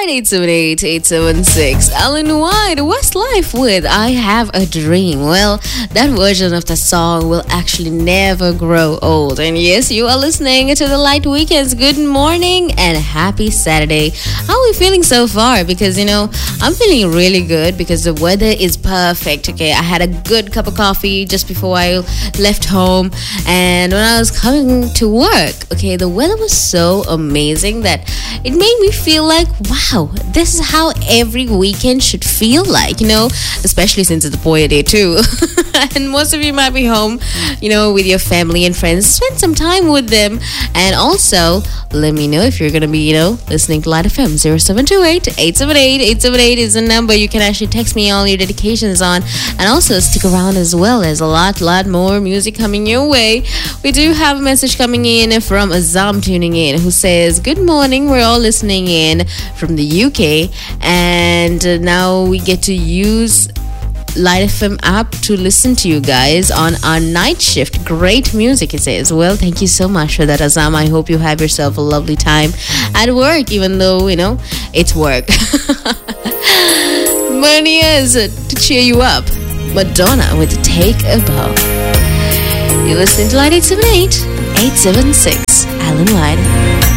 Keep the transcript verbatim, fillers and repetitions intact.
White, eight seven eight, eight seven six. Alan White, Westlife with I Have a Dream. Well, that version of the song will actually never grow old. And yes, you are listening to the Light Weekends. Good morning and happy Saturday. How are we feeling so far? Because, you know, I'm feeling really good because the weather is perfect. Okay, I had a good cup of coffee just before I left home. And when I was coming to work, okay, the weather was so amazing that it made me feel like, wow, this is how every weekend should feel like, you know, especially since it's a boy day too. And most of you might be home, you know, with your family and friends. Spend some time with them. And also, let me know if you're going to be, you know, listening to Light F M. zero seven two eight, eight seven eight, eight seven eight is the number you can actually text me all your dedications on. And also stick around as well. There's a lot, lot more music coming your way. We do have a message coming in from Azam tuning in who says, good morning, we're all listening in from the U K. And uh, now we get to use Light F M app to listen to you guys on our night shift. Great music, it says. Well, thank you so much for that, Azam. I hope you have yourself a lovely time at work, even though, you know, it's work. Berniers to cheer you up. Madonna with Take a Bow. You're listening to Light eight seven eight, eight seven six. Alan White.